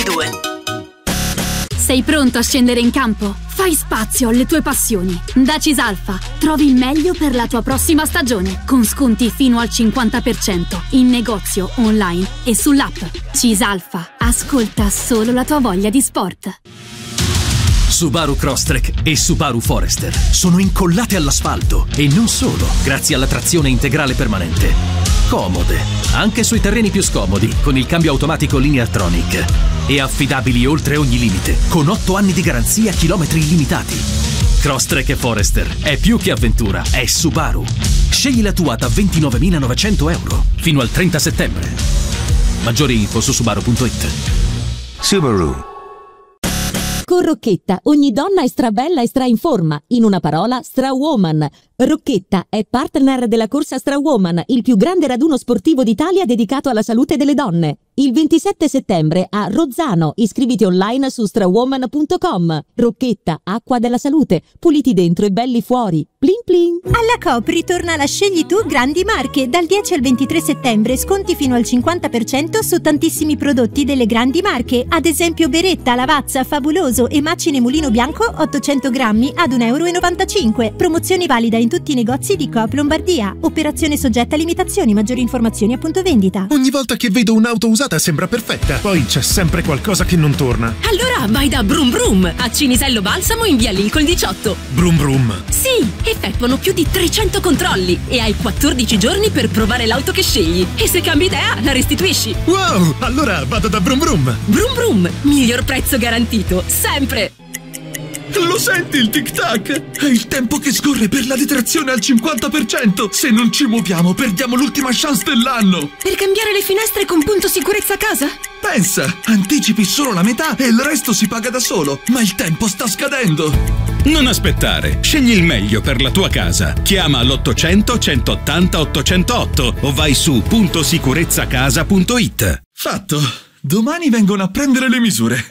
22. Sei pronto a scendere in campo? Fai spazio alle tue passioni. Da Cisalfa trovi il meglio per la tua prossima stagione, con sconti fino al 50% in negozio, online e sull'app. Cisalfa, ascolta solo la tua voglia di sport. Subaru Crosstrek e Subaru Forester sono incollate all'asfalto e non solo, grazie alla trazione integrale permanente. Comode, anche sui terreni più scomodi, con il cambio automatico Lineartronic. E affidabili oltre ogni limite, con 8 anni di garanzia, chilometri illimitati. Crosstrek e Forester è più che avventura, è Subaru. Scegli la tua da 29.900 euro fino al 30 settembre. Maggiori info su Subaru.it. Subaru. Con Rocchetta ogni donna è strabella e stra in forma. In una parola, Strawoman. Rocchetta è partner della corsa Strawoman, il più grande raduno sportivo d'Italia dedicato alla salute delle donne. Il 27 settembre a Rozzano. Iscriviti online su strawoman.com. Rocchetta, acqua della salute, puliti dentro e belli fuori. Plin plin. Alla Coop ritorna la Scegli Tu Grandi Marche. Dal 10 al 23 settembre sconti fino al 50% su tantissimi prodotti delle grandi marche. Ad esempio Beretta, Lavazza, Fabuloso e Macine Mulino Bianco 800 grammi ad 1,95 €. Promozione valida in tutti i negozi di Coop Lombardia. Operazione soggetta a limitazioni. Maggiori informazioni a punto vendita. Ogni volta che vedo un'auto usata sembra perfetta, poi c'è sempre qualcosa che non torna. Allora vai da Brum Brum a Cinisello Balsamo in via Lincoln 18. Brum Brum. Sì, effettuano più di 300 controlli e hai 14 giorni per provare l'auto che scegli. E se cambi idea, la restituisci. Wow, allora vado da Brum Brum. Brum Brum, miglior prezzo garantito, sempre. Lo senti il tic-tac? È il tempo che scorre per la detrazione al 50%. Se non ci muoviamo, perdiamo l'ultima chance dell'anno. Per cambiare le finestre con punto sicurezza a casa? Pensa, anticipi solo la metà e il resto si paga da solo. Ma il tempo sta scadendo. Non aspettare, scegli il meglio per la tua casa. Chiama all'800 180 808 o vai su puntosicurezzacasa.it. Fatto. Domani vengono a prendere le misure.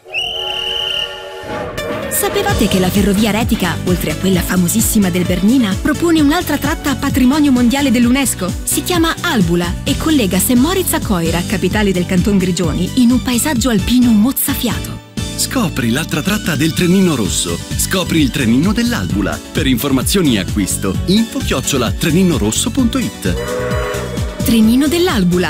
Sapevate che la Ferrovia Retica, oltre a quella famosissima del Bernina, propone un'altra tratta a patrimonio mondiale dell'UNESCO? Si chiama Albula e collega St. Moritz a Coira, capitale del Canton Grigioni, in un paesaggio alpino mozzafiato. Scopri l'altra tratta del trenino rosso. Scopri il trenino dell'Albula. Per informazioni e acquisto, info@treninorosso.it. Trenino dell'Albula,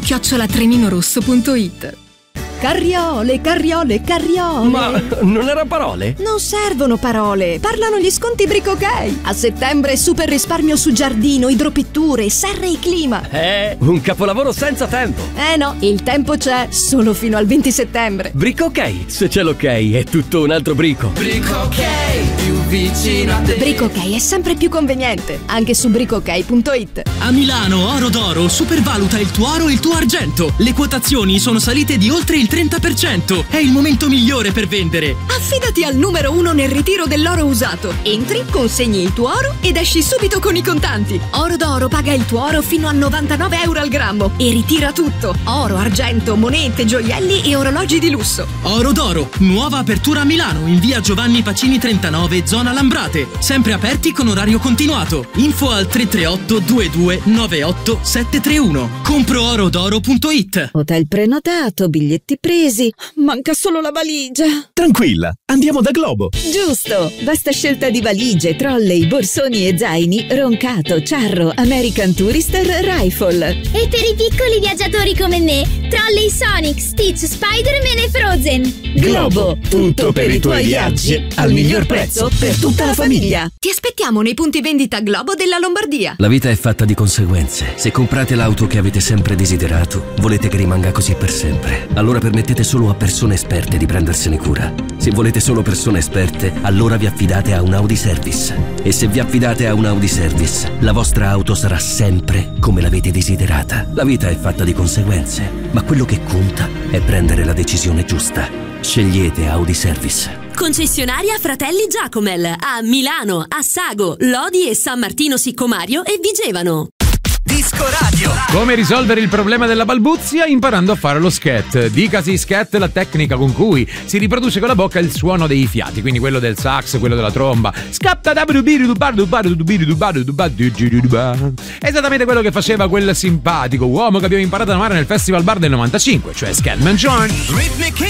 info@treninorosso.it. Carriole, carriole, carriole. Ma non erano parole? Non servono parole, parlano gli sconti Brico Ok. A settembre super risparmio su giardino, idropitture, serre e clima. Un capolavoro senza tempo. No, il tempo c'è, solo fino al 20 settembre. Brico Ok, se c'è l'ok è tutto un altro brico. Brico Ok, più vicino a te. Brico Ok è sempre più conveniente, anche su bricook.it. A Milano Oro d'Oro supervaluta il tuo oro e il tuo argento. Le quotazioni sono salite di oltre il 30%. È il momento migliore per vendere. Affidati al numero 1 nel ritiro dell'oro usato. Entri, consegni il tuo oro ed esci subito con i contanti. Oro d'Oro paga il tuo oro fino a 99 euro al grammo e ritira tutto: oro, argento, monete, gioielli e orologi di lusso. Oro d'Oro, nuova apertura a Milano in via Giovanni Pacini 39, zona Lambrate. Sempre aperti con orario continuato. Info al 338 22 98 731. ComproOrodoro.it. Hotel prenotato, biglietti presi, manca solo la valigia. Tranquilla, andiamo da Globo. Giusto, vasta scelta di valigie, trolley, borsoni e zaini, Roncato, Charro, American Tourister, Rifle. E per i piccoli viaggiatori come me, trolley Sonic, Stitch, Spider-Man e Frozen. Globo, tutto per i tuoi viaggi al miglior prezzo per tutta la famiglia. Ti aspettiamo nei punti vendita Globo della Lombardia. La vita è fatta di conseguenze. Se comprate l'auto che avete sempre desiderato, volete che rimanga così per sempre. Allora permettete solo a persone esperte di prendersene cura. Se volete solo persone esperte, allora vi affidate a un Audi Service. E se vi affidate a un Audi Service, la vostra auto sarà sempre come l'avete desiderata. La vita è fatta di conseguenze, ma quello che conta è prendere la decisione giusta. Scegliete Audi Service. Concessionaria Fratelli Giacomel a Milano, Assago, Lodi e San Martino Siccomario e Vigevano. Disco Radio. Come risolvere il problema della balbuzia? Imparando a fare lo scat. Dicasi scat, la tecnica con cui si riproduce con la bocca il suono dei fiati, quindi quello del sax, quello della tromba. Esattamente quello che faceva quel simpatico uomo che abbiamo imparato ad amare nel Festival Bar del 95, cioè Scatman John.